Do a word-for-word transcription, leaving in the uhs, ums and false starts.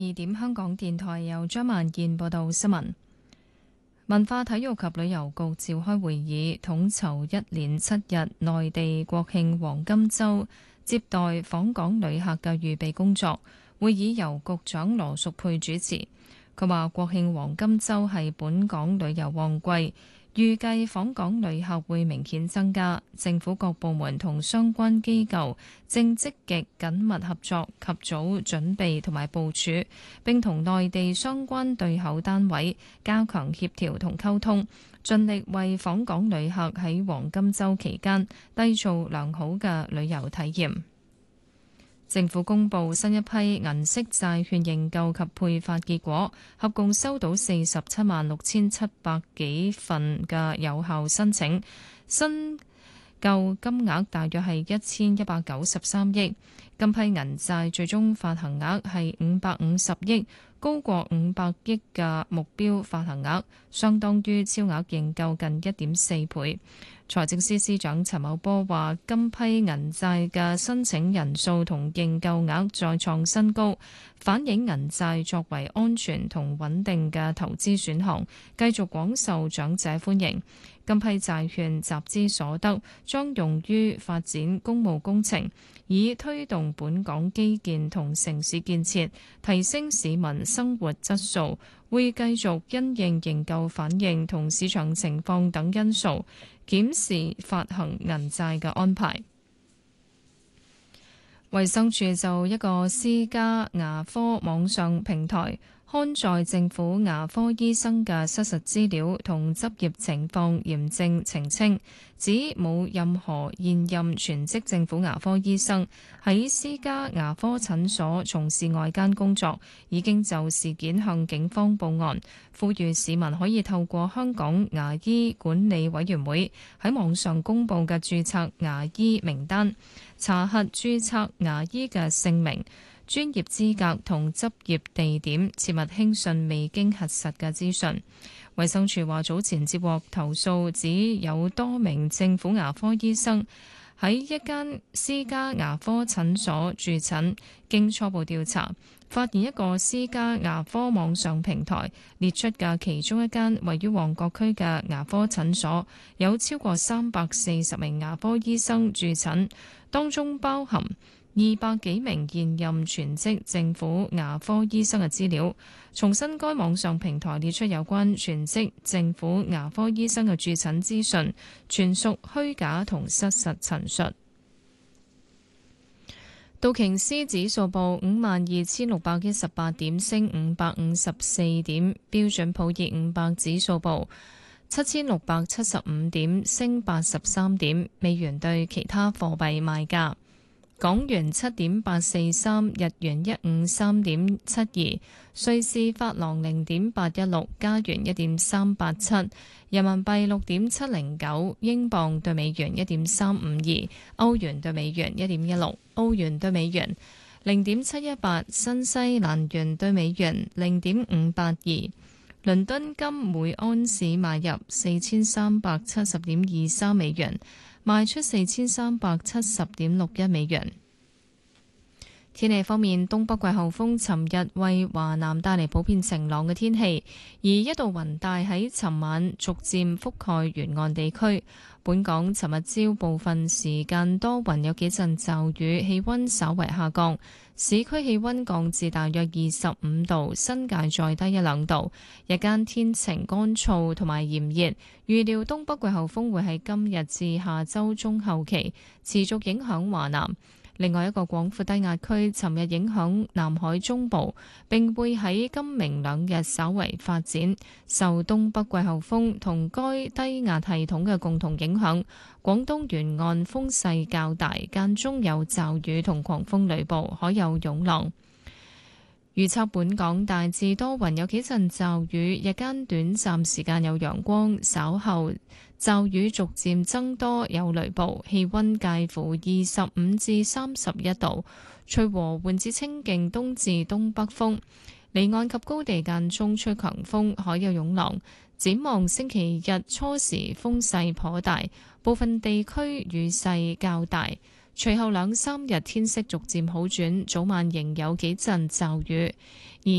二點香港電台由張萬健報道新聞。文化體育及旅遊局召開會議，統籌一連七日內地國慶黃金週接待訪港旅客嘅預備工作。會議由局長羅淑佩主持。佢話國慶黃金週係本港旅遊旺季，預計訪港旅客會明顯增加。政府各部門同相關機構正積極緊密合作，及早準備同埋部署，並同內地相關對口單位加強協調同溝通，盡力為訪港旅客喺黃金週期間締造良好嘅旅遊體驗。政府公布新一批銀色債券認購及配發結果，合共收到四十七萬六千七百幾份嘅有效申請，申購金額大約係一千一百九十三億。今批銀債最終發行額係五百五十億，高過五百億嘅目標發行額，相當於超額認購近一點四倍。財政司司長陳茂波話：今批銀債嘅申請人數同認購額再創新高，反映銀債作為安全同穩定嘅投資選項，繼續廣受長者歡迎。今批債券集資所得將用於發展公務工程，以推動本港基建同城市建設，提升市民生活質素。會繼續因應認購反應同市場情況等因素，檢視發行銀債嘅安排。衛生署就一個私家牙科網上平台刊載政府牙科醫生嘅失實資料同執業情況嚴正澄清，指冇任何現任全職政府牙科醫生喺私家牙科診所從事外間工作，已經就事件向警方報案，呼籲市民可以透過香港牙醫管理委員會喺網上公佈嘅註冊牙醫名單，查核註冊牙醫嘅姓名、專業資格同執業地點，切勿輕信未經核實嘅資訊。衛生署話早前接獲投訴，指有多名政府牙科醫生喺一間私家牙科診所駐診，經初步調查，發現一個私家牙科網上平台列出嘅其中一間位於旺角區嘅牙科診所，有超過三百四十名牙科醫生駐診，當中包含二百幾名現任全職政府牙科醫生嘅資料。重申該網上平台列出有關全職政府牙科醫生嘅駐診資訊，全屬虛假同失實陳述。道瓊斯指數報五萬二千六百一十八點，升五百五十四點。標準普爾五百指數報七千六百七十五點，升八十三點。美元對其他貨幣賣價。港元七點八四三，日元一五三點七二，瑞士法郎零點八一六，加元一點三八七，人民幣六點七零九，英鎊對美元一點三五二，歐元對美元一點一六，澳元對美元零點七一八，新西蘭元對美元零點五八二。倫敦金每安士買入四千三百七十點二三美元，賣出四千三百七十點六一美元。天氣方面，東北季候風尋日為華南帶嚟普遍晴朗嘅天氣，而一道雲帶喺尋晚逐漸覆蓋沿岸地區。本港尋日朝部分時間多雲，有幾陣驟雨，氣溫稍為下降。市區氣溫降至大約二十五度，新界再低一兩度。日間天晴乾燥同埋炎熱，預料東北季候風會喺今日至下周中後期持續影響華南。另外一個廣闊低壓區尋日影響南海中部，並會喺今明兩日稍為發展。受東北季候風同該低壓系統嘅共同影響，廣東沿岸風勢較大，間中有驟雨同狂風雷暴，可有湧浪。預測本港大致多雲，有幾陣驟雨，日間短暫時間有陽光，稍後驟雨逐漸增多，有雷暴，氣溫介乎二十五至三十一度，吹和緩至清勁東至東北風，離岸及高地間中吹強風，海有湧浪。展望星期日初時風勢頗大，部分地區雨勢較大。 隨後兩三日天色逐漸好轉，早晚仍有幾陣驟雨。而